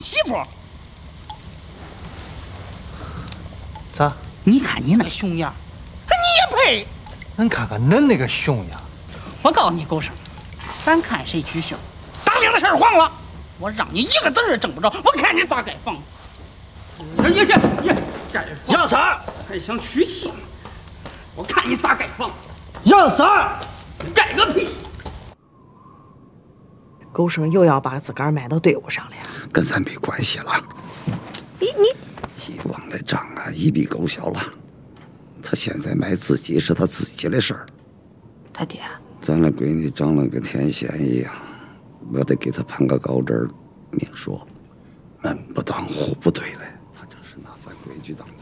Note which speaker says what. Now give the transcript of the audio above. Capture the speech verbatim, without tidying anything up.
Speaker 1: 媳妇。
Speaker 2: 咋？
Speaker 1: 你看你那熊样，你也配？
Speaker 2: 恁看看恁那个熊样。
Speaker 1: 我告诉你，狗生，咱看谁取胜。当兵的事儿黄了，我让你一个子儿挣不着，我看你咋盖房。也行也盖房。
Speaker 2: 杨三儿
Speaker 1: 还想娶媳？我看你咋盖房。
Speaker 2: 杨三儿，
Speaker 1: 盖个屁！
Speaker 3: 狗生又要把自个儿卖到队伍上了呀？
Speaker 4: 跟咱没关系了。
Speaker 3: 你你，
Speaker 4: 以往的账啊，一笔勾销了。他现在卖自己是他自己的事儿。
Speaker 3: 他爹，
Speaker 4: 咱那闺女长了跟天仙一样，我得给她攀个高枝儿。明说，门不当户不对嘞，他这是拿咱规矩当。